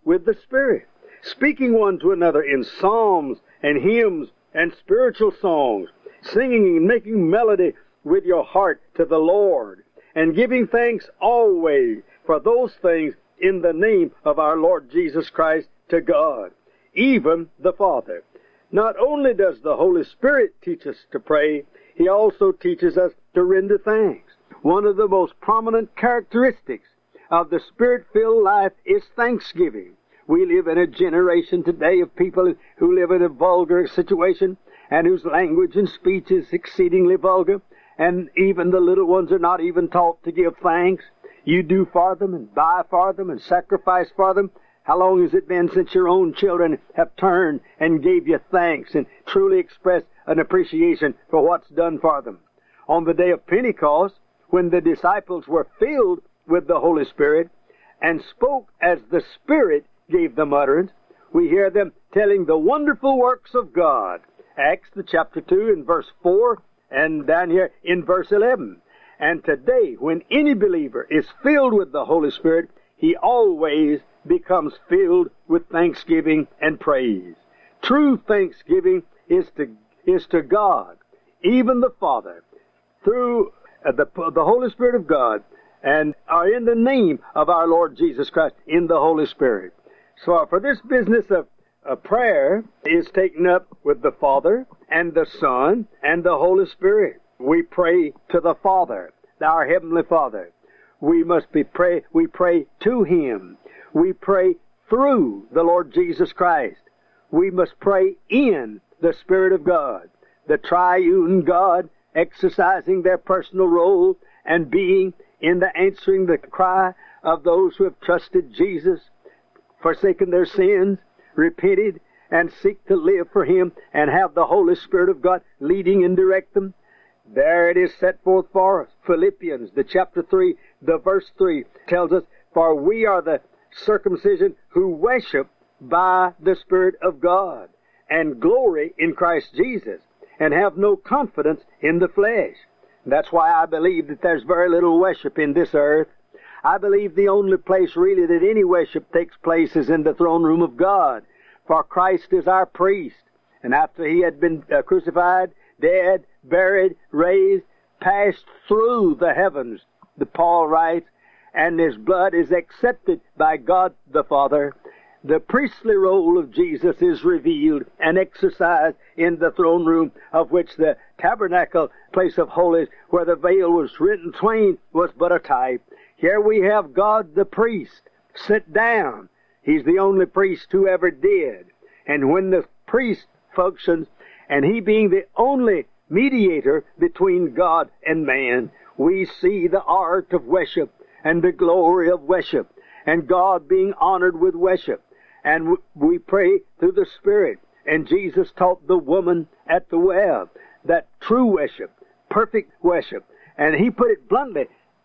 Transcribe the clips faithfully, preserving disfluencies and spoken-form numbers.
with the Spirit, speaking one to another in psalms and hymns and spiritual songs, singing and making melody with your heart to the Lord, and giving thanks always for those things in the name of our Lord Jesus Christ to God, even the Father. Not only does the Holy Spirit teach us to pray, He also teaches us to render thanks. One of the most prominent characteristics of the Spirit-filled life is thanksgiving. We live in a generation today of people who live in a vulgar situation and whose language and speech is exceedingly vulgar, and even the little ones are not even taught to give thanks. You do for them and buy for them and sacrifice for them. How long has it been since your own children have turned and gave you thanks and truly expressed an appreciation for what's done for them? On the day of Pentecost, when the disciples were filled with the Holy Spirit and spoke as the Spirit gave them utterance, we hear them telling the wonderful works of God. Acts, the chapter two, in verse four, and down here in verse eleven. And today, when any believer is filled with the Holy Spirit, he always becomes filled with thanksgiving and praise. True thanksgiving is to, is to God, even the Father, through uh, the, the Holy Spirit of God, and are in the name of our Lord Jesus Christ in the Holy Spirit. So for this business of uh, prayer is taken up with the Father and the Son and the Holy Spirit. We pray to the Father, our Heavenly Father. We must be pray. We pray to Him. We pray through the Lord Jesus Christ. We must pray in the Spirit of God, the triune God exercising their personal role and being in the answering the cry of those who have trusted Jesus, forsaken their sins, repented, and seek to live for Him and have the Holy Spirit of God leading and direct them. There it is set forth for us. Philippians, the chapter three, the verse three tells us, for we are the circumcision who worship by the Spirit of God and glory in Christ Jesus and have no confidence in the flesh. That's why I believe that there's very little worship in this earth. I believe the only place really that any worship takes place is in the throne room of God. For Christ is our priest. And after He had been uh, crucified, dead, buried, raised, passed through the heavens, the Paul writes, and His blood is accepted by God the Father. The priestly role of Jesus is revealed and exercised in the throne room, of which the tabernacle, place of holies, where the veil was rent in twain, was but a type. Here we have God the priest sit down. He's the only priest who ever did. And when the priest functions, and He being the only mediator between God and man, we see the art of worship and the glory of worship, and God being honored with worship. And we pray through the Spirit. And Jesus taught the woman at the well that true worship, perfect worship. And He put it bluntly,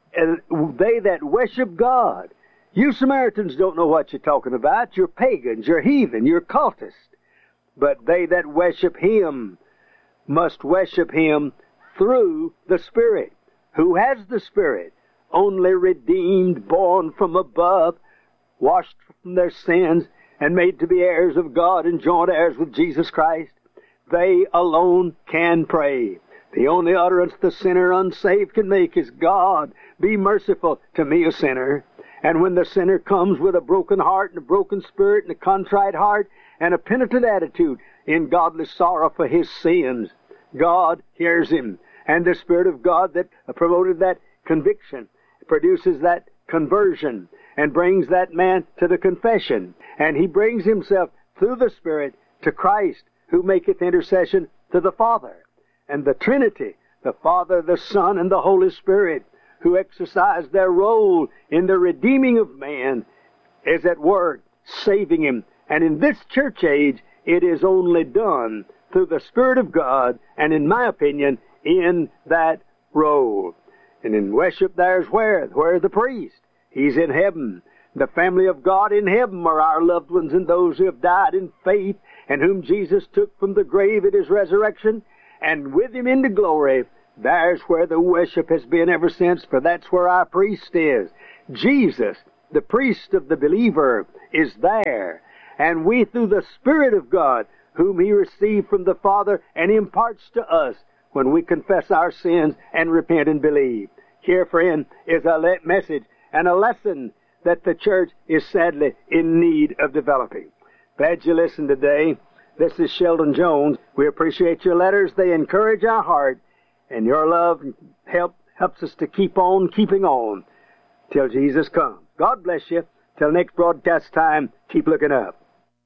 they that worship God. You Samaritans don't know what you're talking about. You're pagans, you're heathen, you're cultists. But they that worship Him must worship Him through the Spirit. Who has the Spirit? Only redeemed, born from above, washed from their sins, and made to be heirs of God and joint heirs with Jesus Christ. They alone can pray. The only utterance the sinner unsaved can make is, God, be merciful to me, a sinner. And when the sinner comes with a broken heart and a broken spirit and a contrite heart and a penitent attitude in godly sorrow for his sins, God hears him. And the Spirit of God that promoted that conviction produces that conversion and brings that man to the confession. And he brings himself through the Spirit to Christ, who maketh intercession to the Father. And the Trinity, the Father, the Son, and the Holy Spirit, who exercise their role in the redeeming of man, is at work saving him. And in this church age, it is only done through the Spirit of God, and in my opinion, in that role. And in worship, there's where? Where's the priest? He's in heaven. The family of God in heaven are our loved ones and those who have died in faith and whom Jesus took from the grave at His resurrection and with Him into glory. There's where the worship has been ever since, for that's where our priest is. Jesus, the priest of the believer, is there. And we, through the Spirit of God, whom he received from the Father and imparts to us when we confess our sins and repent and believe. Here, friend, is a le- message and a lesson that the church is sadly in need of developing. Glad you listened today. This is Sheldon Jones. We appreciate your letters. They encourage our heart, and your love help, helps us to keep on keeping on till Jesus comes. God bless you. Till next broadcast time, keep looking up.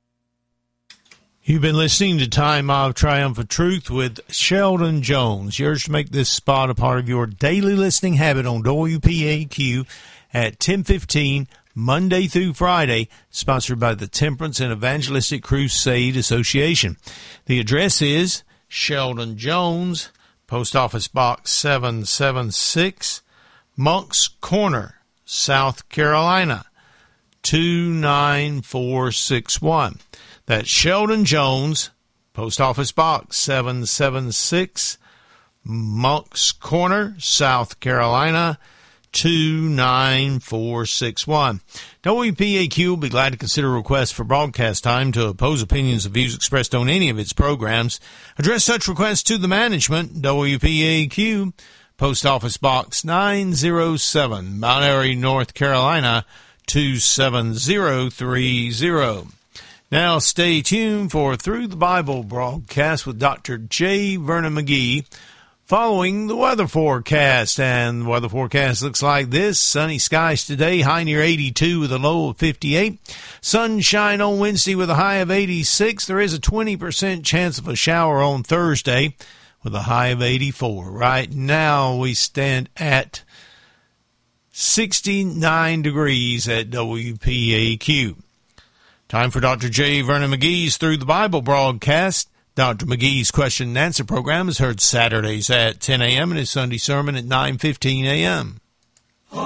You've been listening to Time of Triumphant Truth with Sheldon Jones. Yours to make this spot a part of your daily listening habit on W P A Q at ten fifteen, Monday through Friday, sponsored by the Temperance and Evangelistic Crusade Association. The address is Sheldon Jones, Post Office Box seven seven six, Moncks Corner, South Carolina, two nine four six one. That's Sheldon Jones, Post Office Box seven seven six, Moncks Corner, South Carolina, two nine four six one. W P A Q will be glad to consider requests for broadcast time to oppose opinions or views expressed on any of its programs. Address such requests to the management, W P A Q, Post Office Box nine oh seven, Mount Airy, North Carolina, two seven zero three zero. Now stay tuned for Through the Bible broadcast with Doctor J. Vernon McGee following the weather forecast. And the weather forecast looks like this. Sunny skies today, high near eighty-two with a low of fifty-eight. Sunshine on Wednesday with a high of eighty-six. There is a twenty percent chance of a shower on Thursday with a high of eighty-four. Right now we stand at sixty-nine degrees at W P A Q. Time for Doctor J. Vernon McGee's Through the Bible broadcast. Doctor McGee's question and answer program is heard Saturdays at ten a.m. and his Sunday sermon at nine fifteen a.m.